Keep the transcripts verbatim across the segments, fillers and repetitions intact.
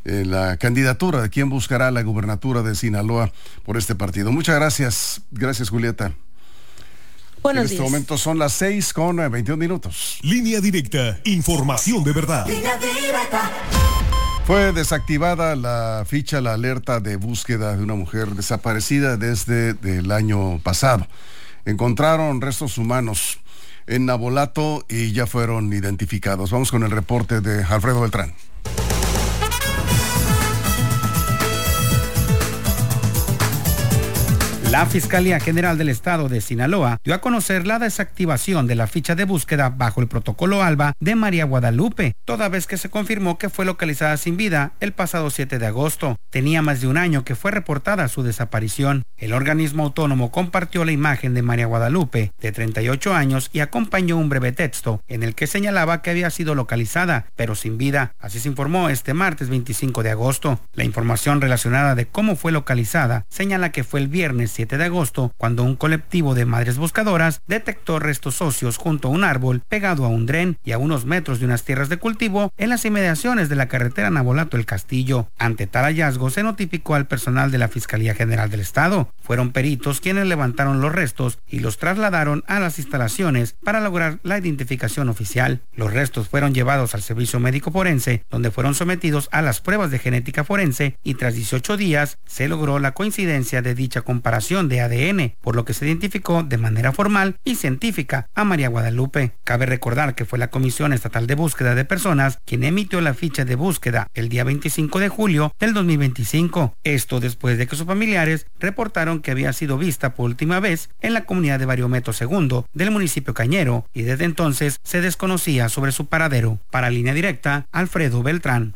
eh, la candidatura de quién buscará la gubernatura de Sinaloa por este partido. Muchas gracias. Gracias, Julieta. Buenos en este días. momento son las seis con veintiún minutos. Línea directa, información de verdad. Línea directa. Fue desactivada la ficha, la alerta de búsqueda de una mujer desaparecida desde el año pasado. Encontraron restos humanos en Navolato y ya fueron identificados. Vamos con el reporte de Alfredo Beltrán. La Fiscalía General del Estado de Sinaloa dio a conocer la desactivación de la ficha de búsqueda bajo el protocolo ALBA de María Guadalupe, toda vez que se confirmó que fue localizada sin vida el pasado siete de agosto. Tenía más de un año que fue reportada su desaparición. El organismo autónomo compartió la imagen de María Guadalupe, de treinta y ocho años, y acompañó un breve texto en el que señalaba que había sido localizada, pero sin vida. Así se informó este martes veinticinco de agosto. La información relacionada de cómo fue localizada señala que fue el viernes siete de agosto, cuando un colectivo de madres buscadoras detectó restos óseos junto a un árbol pegado a un dren y a unos metros de unas tierras de cultivo en las inmediaciones de la carretera Navolato-El Castillo. Ante tal hallazgo se notificó al personal de la Fiscalía General del Estado. Fueron peritos quienes levantaron los restos y los trasladaron a las instalaciones para lograr la identificación oficial. Los restos fueron llevados al servicio médico forense, donde fueron sometidos a las pruebas de genética forense, y tras dieciocho días se logró la coincidencia de dicha comparación de A D N, por lo que se identificó de manera formal y científica a María Guadalupe. Cabe recordar que fue la Comisión Estatal de Búsqueda de Personas quien emitió la ficha de búsqueda el día veinticinco de julio del dos mil veinticinco. Esto después de que sus familiares reportaron que había sido vista por última vez en la comunidad de Bariometro segundo del municipio Cañero, y desde entonces se desconocía sobre su paradero. Para Línea Directa, Alfredo Beltrán.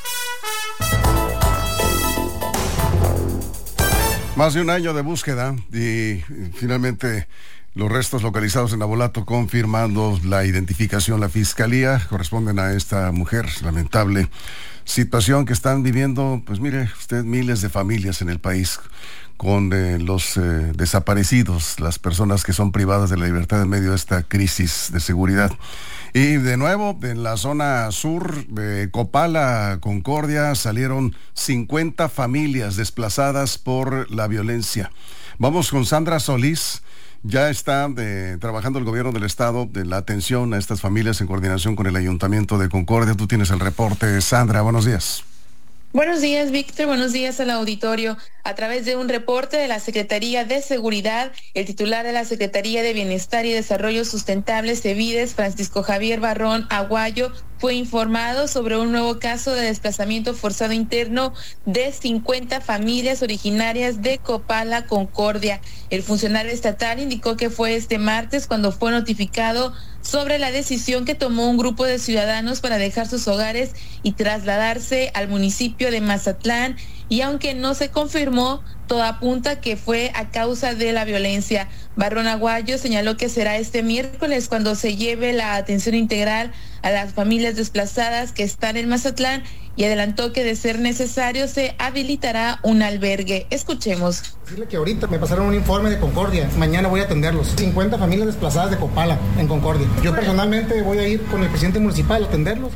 Más de un año de búsqueda y finalmente los restos localizados en Navolato confirmando la identificación. La fiscalía corresponden a esta mujer. Lamentable situación que están viviendo, pues mire usted, miles de familias en el país con eh, los eh, desaparecidos, las personas que son privadas de la libertad en medio de esta crisis de seguridad. Y de nuevo, en la zona sur de Copala, Concordia, salieron cincuenta familias desplazadas por la violencia. Vamos con Sandra Solís. Ya está eh, trabajando el gobierno del estado de la atención a estas familias en coordinación con el Ayuntamiento de Concordia. Tú tienes el reporte, Sandra. Buenos días. Buenos días, Víctor. Buenos días al auditorio. A través de un reporte de la Secretaría de Seguridad, el titular de la Secretaría de Bienestar y Desarrollo Sustentable, Cevides, Francisco Javier Barrón Aguayo, fue informado sobre un nuevo caso de desplazamiento forzado interno de cincuenta familias originarias de Copala, Concordia. El funcionario estatal indicó que fue este martes cuando fue notificado sobre la decisión que tomó un grupo de ciudadanos para dejar sus hogares y trasladarse al municipio de Mazatlán, y aunque no se confirmó, todo apunta que fue a causa de la violencia. Barrón Aguayo señaló que será este miércoles cuando se lleve la atención integral a las familias desplazadas que están en Mazatlán, y adelantó que de ser necesario se habilitará un albergue. Escuchemos. Decirle que ahorita me pasaron un informe de Concordia, mañana voy a atenderlos. cincuenta familias desplazadas de Copala en Concordia. Yo personalmente voy a ir con el presidente municipal a atenderlos.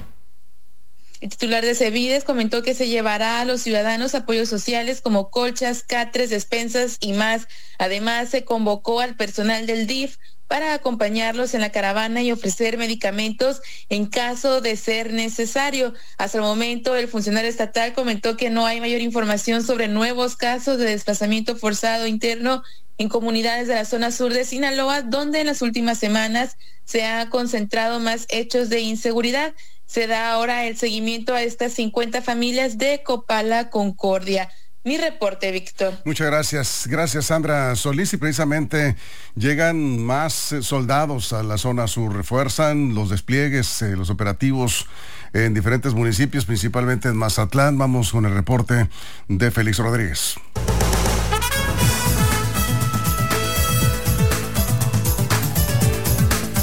El titular de Cevides comentó que se llevará a los ciudadanos apoyos sociales como colchas, catres, despensas y más. Además, se convocó al personal del D I F para acompañarlos en la caravana y ofrecer medicamentos en caso de ser necesario. Hasta el momento, el funcionario estatal comentó que no hay mayor información sobre nuevos casos de desplazamiento forzado interno en comunidades de la zona sur de Sinaloa, donde en las últimas semanas se han concentrado más hechos de inseguridad. Se da ahora el seguimiento a estas cincuenta familias de Copala, Concordia. Mi reporte, Víctor. Muchas gracias. Gracias, Sandra Solís. Y precisamente llegan más eh, soldados a la zona sur. Refuerzan los despliegues, eh, los operativos en diferentes municipios, principalmente en Mazatlán. Vamos con el reporte de Félix Rodríguez.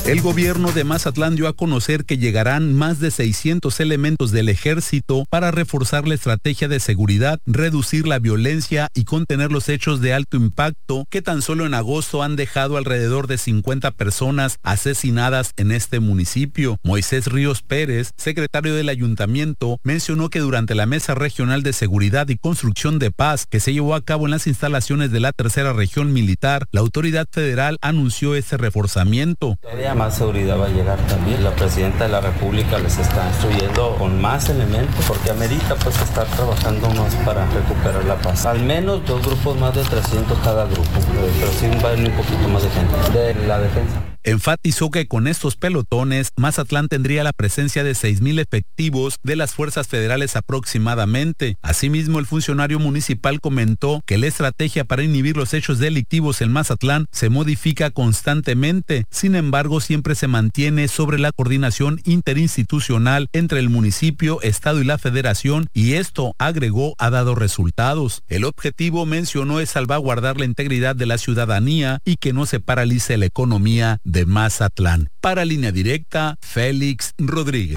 El gobierno de Mazatlán dio a conocer que llegarán más de seiscientos elementos del ejército para reforzar la estrategia de seguridad, reducir la violencia y contener los hechos de alto impacto que tan solo en agosto han dejado alrededor de cincuenta personas asesinadas en este municipio. Moisés Ríos Pérez, secretario del ayuntamiento, mencionó que durante la Mesa Regional de Seguridad y Construcción de Paz que se llevó a cabo en las instalaciones de la Tercera Región Militar, la autoridad federal anunció ese reforzamiento. Todavía más seguridad va a llegar también. La presidenta de la República les está instruyendo con más elementos porque amerita pues estar trabajando más para recuperar la paz. Al menos dos grupos más de trescientos cada grupo, pero sí va a venir un poquito más de gente de la defensa. Enfatizó que con estos pelotones, Mazatlán tendría la presencia de seis mil efectivos de las fuerzas federales aproximadamente. Asimismo, el funcionario municipal comentó que la estrategia para inhibir los hechos delictivos en Mazatlán se modifica constantemente. Sin embargo, siempre se mantiene sobre la coordinación interinstitucional entre el municipio, estado y la federación, y esto, agregó, ha dado resultados. El objetivo, mencionó, es salvaguardar la integridad de la ciudadanía y que no se paralice la economía de Mazatlán. Para Línea Directa, Félix Rodríguez.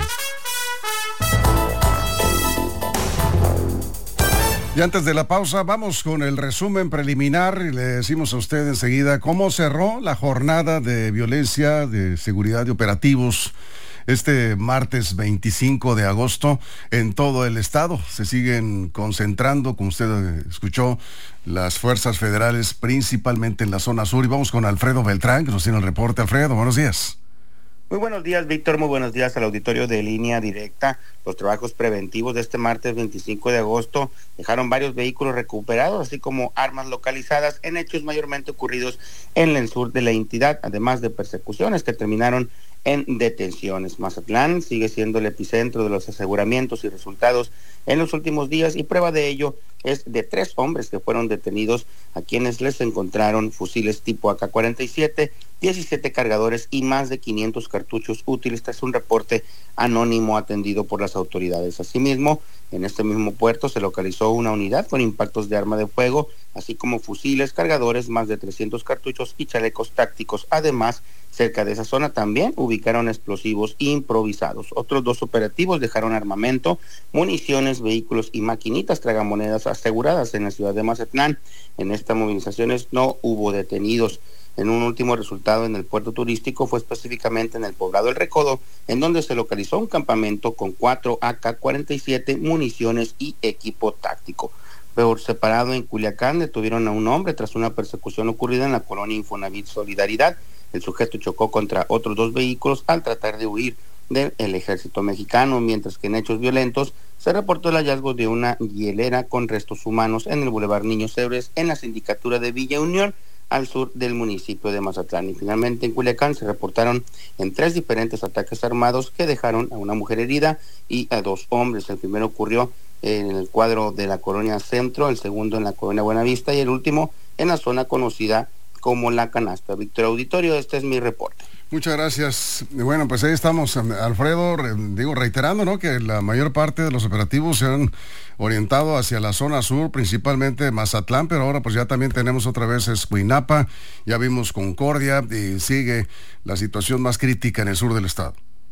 Y antes de la pausa, vamos con el resumen preliminar y le decimos a usted enseguida cómo cerró la jornada de violencia, de seguridad y operativos este martes veinticinco de agosto en todo el estado. Se siguen concentrando, como usted escuchó, las fuerzas federales, principalmente en la zona sur. Y vamos con Alfredo Beltrán, que nos tiene el reporte. Alfredo, buenos días. Muy buenos días, Víctor. Muy buenos días al auditorio de Línea Directa. Los trabajos preventivos de este martes veinticinco de agosto dejaron varios vehículos recuperados, así como armas localizadas en hechos mayormente ocurridos en el sur de la entidad, además de persecuciones que terminaron en detenciones. Mazatlán sigue siendo el epicentro de los aseguramientos y resultados en los últimos días, y prueba de ello es de tres hombres que fueron detenidos, a quienes les encontraron fusiles tipo A K cuarenta y siete, diecisiete cargadores y más de quinientos cartuchos útiles, tras un reporte anónimo atendido por las autoridades. Asimismo, en este mismo puerto se localizó una unidad con impactos de arma de fuego, así como fusiles, cargadores, más de trescientos cartuchos y chalecos tácticos. Además, cerca de esa zona también ubicaron explosivos improvisados. Otros dos operativos dejaron armamento, municiones, vehículos y maquinitas tragamonedas aseguradas en la ciudad de Mazatlán. En estas movilizaciones no hubo detenidos. En un último resultado en el puerto turístico fue específicamente en el poblado El Recodo, en donde se localizó un campamento con cuatro A K cuarenta y siete, municiones y equipo táctico. Por separado, en Culiacán detuvieron a un hombre tras una persecución ocurrida en la colonia Infonavit Solidaridad. El sujeto chocó contra otros dos vehículos al tratar de huir del ejército mexicano, mientras que en hechos violentos se reportó el hallazgo de una hielera con restos humanos en el Boulevard Niños Héroes, en la sindicatura de Villa Unión, al sur del municipio de Mazatlán. Y finalmente en Culiacán se reportaron en tres diferentes ataques armados que dejaron a una mujer herida y a dos hombres. El primero ocurrió en el cuadro de la colonia Centro, el segundo en la colonia Buenavista y el último en la zona conocida como La Canasta. Víctor Auditorio, este es mi reporte. Muchas gracias. Bueno, pues ahí estamos, Alfredo, digo, reiterando, ¿no?, que la mayor parte de los operativos se han orientado hacia la zona sur, principalmente Mazatlán, pero ahora pues ya también tenemos otra vez Escuinapa, ya vimos Concordia y sigue la situación más crítica en el sur del estado.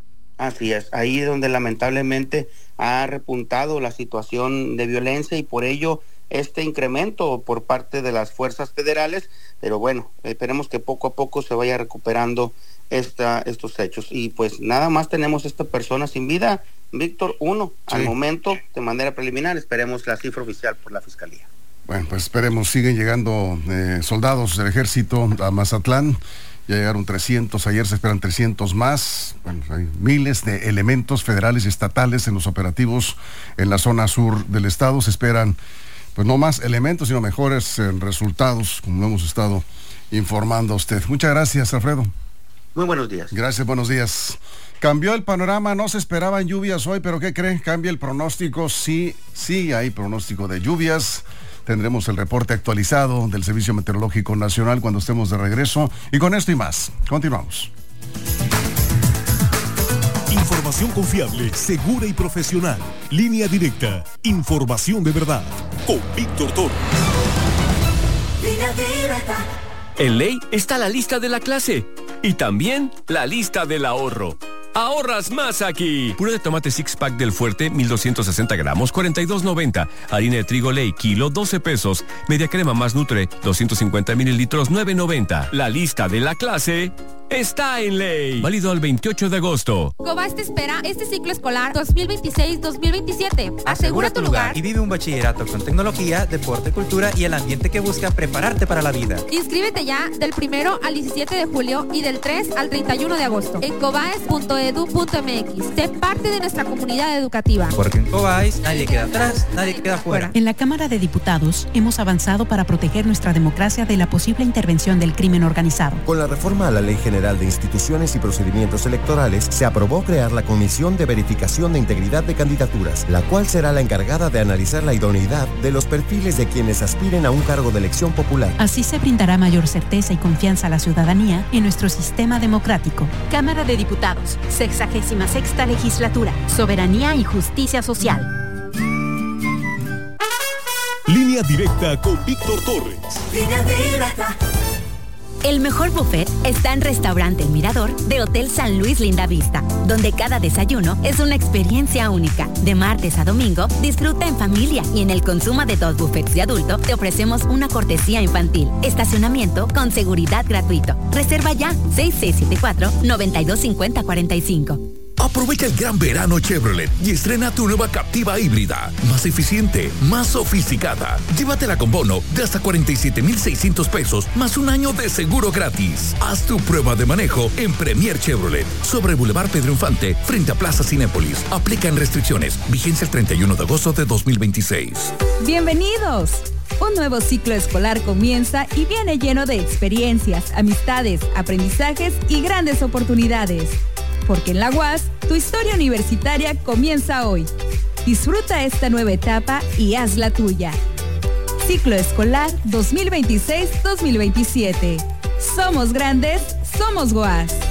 Así es, ahí es donde lamentablemente ha repuntado la situación de violencia y por ello este incremento por parte de las fuerzas federales, pero bueno, esperemos que poco a poco se vaya recuperando esta, estos hechos. Y pues nada más tenemos esta persona sin vida, Víctor, uno, sí. Al momento, de manera preliminar, esperemos la cifra oficial por la Fiscalía. Bueno, pues esperemos, siguen llegando eh, soldados del ejército a Mazatlán. Ya llegaron trescientos, ayer se esperan trescientos más. Bueno, hay miles de elementos federales y estatales en los operativos en la zona sur del estado. Se esperan, pues no más elementos, sino mejores eh, resultados, como hemos estado informando a usted. Muchas gracias, Alfredo. Muy buenos días. Gracias, buenos días. Cambió el panorama, no se esperaban lluvias hoy, pero ¿qué creen? Cambia el pronóstico, sí, sí hay pronóstico de lluvias. Tendremos el reporte actualizado del Servicio Meteorológico Nacional cuando estemos de regreso. Y con esto y más, continuamos. Información confiable, segura y profesional. Línea Directa. Información de verdad. Con Víctor Toro. En Ley está la lista de la clase. Y también la lista del ahorro. ¡Ahorras más aquí! Puré de tomate six pack del Fuerte, mil doscientos sesenta gramos, cuarenta y dos noventa. Harina de trigo Ley, kilo, doce pesos. Media crema más Nutre, doscientos cincuenta mililitros, nueve noventa. La lista de la clase está en Ley. Válido al veintiocho de agosto. Cobas te espera este ciclo escolar dos mil veintiséis dos mil veintisiete. Asegura tu lugar y vive un bachillerato con tecnología, deporte, cultura y el ambiente que busca prepararte para la vida. Inscríbete ya del primero al diecisiete de julio y del tres al treinta y uno de agosto en cobaes punto edu punto eme equis. Sé parte de nuestra comunidad educativa. Porque en Cobaes nadie queda atrás, nadie queda fuera. En la Cámara de Diputados hemos avanzado para proteger nuestra democracia de la posible intervención del crimen organizado. Con la reforma a la Ley General de Instituciones y Procedimientos Electorales, se aprobó crear la Comisión de Verificación de Integridad de Candidaturas, la cual será la encargada de analizar la idoneidad de los perfiles de quienes aspiren a un cargo de elección popular. Así se brindará mayor certeza y confianza a la ciudadanía en nuestro sistema democrático. Cámara de Diputados, sexagésima sexta legislatura, soberanía y justicia social. Línea directa con Víctor Torres. Línea directa. El mejor buffet está en Restaurante El Mirador de Hotel San Luis Linda Vista, donde cada desayuno es una experiencia única. De martes a domingo, disfruta en familia y en el consumo de dos buffets de adulto te ofrecemos una cortesía infantil. Estacionamiento con seguridad gratuito. Reserva ya seis seis siete cuatro, nueve dos cinco cero cuatro cinco. Aprovecha el gran verano Chevrolet y estrena tu nueva Captiva híbrida, más eficiente, más sofisticada. Llévatela con bono de hasta cuarenta y siete mil seiscientos pesos, más un año de seguro gratis. Haz tu prueba de manejo en Premier Chevrolet, sobre Boulevard Pedro Infante, frente a Plaza Cinépolis. Aplican restricciones. Vigencia el treinta y uno de agosto de dos mil veintiséis. ¡Bienvenidos! Un nuevo ciclo escolar comienza y viene lleno de experiencias, amistades, aprendizajes y grandes oportunidades. Porque en la U A S, tu historia universitaria comienza hoy. Disfruta esta nueva etapa y haz la tuya. Ciclo escolar dos mil veintiséis dos mil veintisiete. Somos grandes, somos U A S.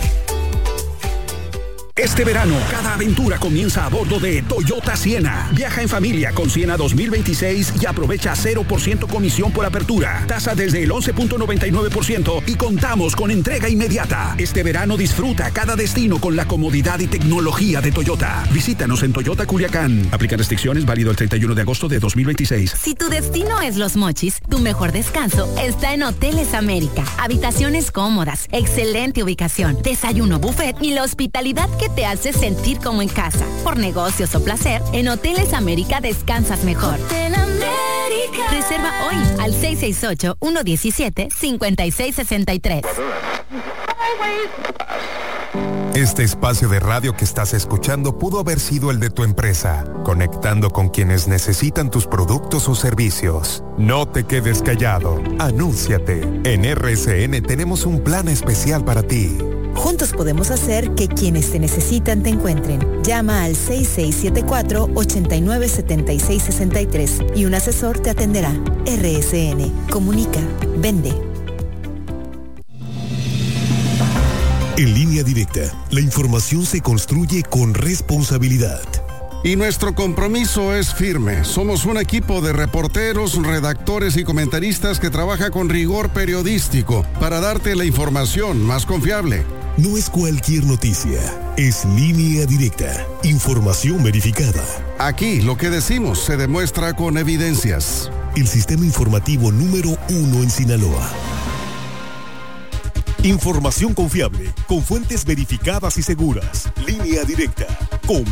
Este verano, cada aventura comienza a bordo de Toyota Siena. Viaja en familia con Siena dos mil veintiséis y aprovecha cero por ciento comisión por apertura. Tasa desde el once punto noventa y nueve por ciento y contamos con entrega inmediata. Este verano disfruta cada destino con la comodidad y tecnología de Toyota. Visítanos en Toyota Culiacán. Aplican restricciones, válido el treinta y uno de agosto de dos mil veintiséis. Si tu destino es Los Mochis, tu mejor descanso está en Hoteles América. Habitaciones cómodas, excelente ubicación, desayuno buffet y la hospitalidad que te hace sentir como en casa. Por negocios o placer, en Hoteles América descansas mejor. Hotel América. Reserva hoy al seis seis ocho, uno uno siete, cinco seis seis tres. Este espacio de radio que estás escuchando pudo haber sido el de tu empresa, conectando con quienes necesitan tus productos o servicios. No te quedes callado, anúnciate. En R S N tenemos un plan especial para ti. Juntos podemos hacer que quienes te necesitan te encuentren. Llama al seis seis siete cuatro, ocho nueve siete seis seis tres y un asesor te atenderá. R S N. Comunica. Vende. En Línea Directa, la información se construye con responsabilidad. Y nuestro compromiso es firme. Somos un equipo de reporteros, redactores y comentaristas que trabaja con rigor periodístico para darte la información más confiable. No es cualquier noticia, es Línea Directa, información verificada. Aquí lo que decimos se demuestra con evidencias. El sistema informativo número uno en Sinaloa. Información confiable, con fuentes verificadas y seguras. Línea Directa, con